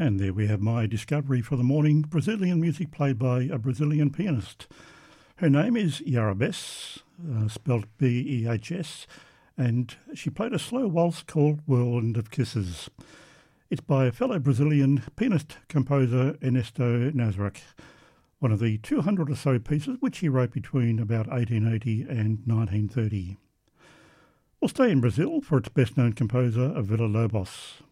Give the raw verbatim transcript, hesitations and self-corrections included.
And there we have my discovery for the morning, Brazilian music played by a Brazilian pianist. Her name is Yara Bess, uh, spelled B E H S, and she played a slow waltz called Whirlwind of Kisses. It's by a fellow Brazilian pianist-composer Ernesto Nazarek, one of the two hundred or so pieces which he wrote between about eighteen eighty and nineteen thirty. We'll stay in Brazil for its best-known composer, Villa Lobos.